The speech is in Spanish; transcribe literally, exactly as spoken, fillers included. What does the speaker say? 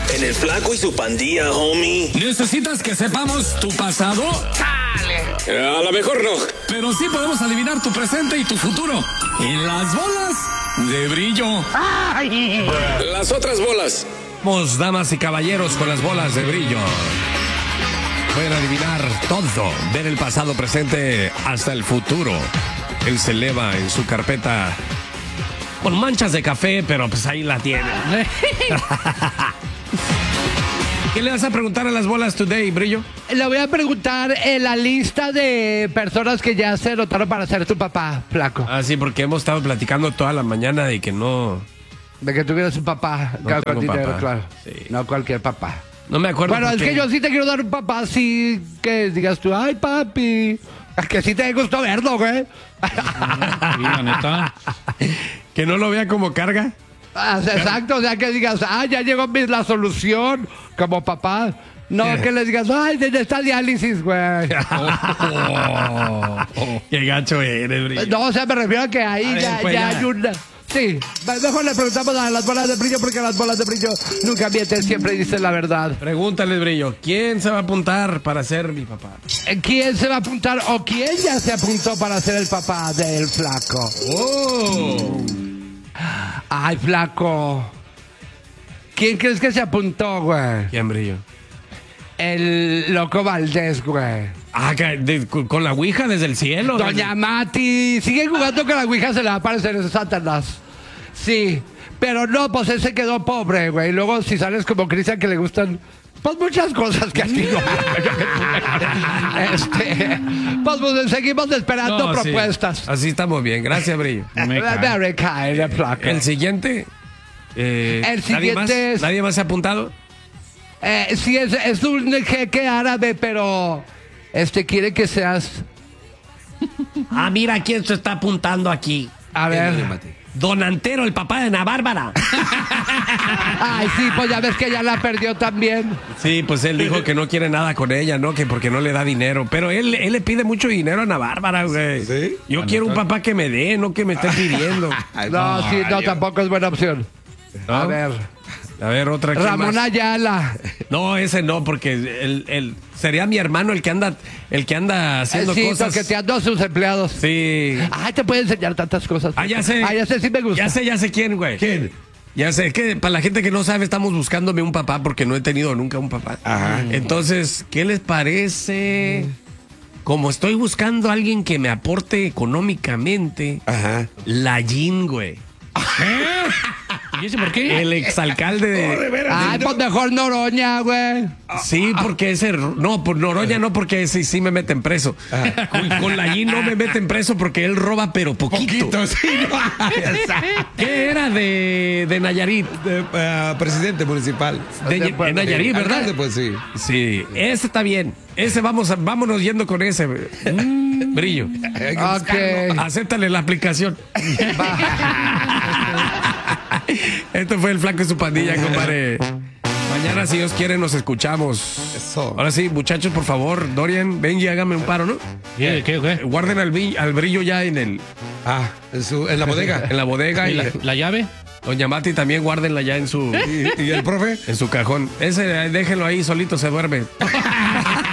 En el Flaco y su Pandilla, homie. ¿Necesitas que sepamos tu pasado? Eh, a lo mejor no. Pero sí podemos adivinar tu presente y tu futuro. En las bolas de brillo. Las otras bolas. Vamos, damas y caballeros, con las bolas de brillo. Pueden adivinar todo, ver el pasado, presente, hasta el futuro. Él se eleva en su carpeta con manchas de café, pero pues ahí la tiene. ¿Qué le vas a preguntar a las bolas today, Brillo? Le voy a preguntar en la lista de personas que ya se anotaron para ser tu papá, Flaco. Ah, sí, porque hemos estado platicando toda la mañana de que no... De que tuvieras un papá. No claro, tengo con dinero, papá. claro. Sí. No cualquier papá. No me acuerdo. Bueno, es porque... que yo sí te quiero dar un papá así que digas tú, ay, papi. Que sí te gustó verlo, güey. Sí, la neta. Que no lo vea como carga. Ah, exacto, o sea, que digas, ah, ya llegó mi- la solución como papá. No, que les digas, ay, ¿dónde está diálisis, güey? Qué gacho eres, Brillo. No, o sea, me refiero a que ahí A ver, ya, pues, ya ya. hay una... Sí, mejor le preguntamos a las bolas de brillo porque las bolas de brillo nunca mienten, siempre dicen la verdad. Pregúntale, Brillo, ¿quién se va a apuntar para ser mi papá? ¿Quién se va a apuntar o quién ya se apuntó para ser el papá del Flaco? ¡Oh! Ay, Flaco. ¿Quién crees que se apuntó, güey? ¿Quién, Brillo? El loco Valdés, güey. Ah, que de- con la ouija desde el cielo. Doña Mati, sigue jugando con la ouija, se le va a aparecer ese Satanás. Sí, pero no, pues él se quedó pobre, güey. Luego si sales como Cristian que le gustan, pues muchas cosas que aquí no. este, pues, pues seguimos esperando No, sí. propuestas. Así estamos bien, gracias, Brillo. Me cae. Very kind, Flaco. El siguiente. eh, El ¿nadie más? siguiente es- ¿Nadie más se ha apuntado? Eh, sí, es, es un jeque árabe, pero este quiere que seas. Ah, mira quién se está apuntando aquí. A ver. Don Antero, el papá de Ana Bárbara. Ay, sí, pues ya ves que ya la perdió también. Sí, pues él dijo que no quiere nada con ella, ¿no? Que porque no le da dinero. Pero él, él le pide mucho dinero a Ana Bárbara, güey. ¿Sí? Yo quiero un papá que me dé, no que me esté pidiendo. No, sí, no, tampoco es buena opción. A ¿No? ver. A ver, otra. ¿quién Ramón más? Ayala. No, ese no, porque él, él sería mi hermano el que anda, el que anda haciendo sí, cosas. toqueteando a sus empleados. Sí. Ay, te puede enseñar tantas cosas. Ah, ya sé. Ah, ya sé, sí me gusta. Ya sé, ya sé quién, güey. ¿Quién? Ya sé, es que para la gente que no sabe, estamos buscándome un papá porque no he tenido nunca un papá. Ajá. Entonces, ¿qué les parece? Como estoy buscando a alguien que me aporte económicamente, Ajá. la Yin, güey. ¿Y ese por qué? El exalcalde de... Ay, pues mejor Noroña, güey. Sí, porque ese... No, por Noroña no, porque ese sí me meten preso. Con, con la Yin no me meten preso porque él roba, pero poquito. Poquito, sí, no. ¿Qué era de, de Nayarit? De, eh, presidente municipal. De, de Nayarit, ¿verdad? Alcalde, pues sí. Sí, ese está bien. Ese vamos a, vámonos yendo con ese. Mm, Brillo. Hay que Ok. buscarlo. Acéptale la aplicación. Esto fue el Flaco y su pandilla, compadre. Mañana, si Dios quiere, nos escuchamos. Eso. Ahora sí, muchachos, por favor, Dorian, Benji, hágame un paro, ¿no? ¿Qué, qué, qué? Guarden al, vi- al Brillo ya en el Ah, en, su, en la bodega. en la bodega ¿Y y la, la llave? Doña Mati también guárdenla ya en su ¿Y, y el profe? en su cajón. Ese, déjenlo ahí, solito se duerme.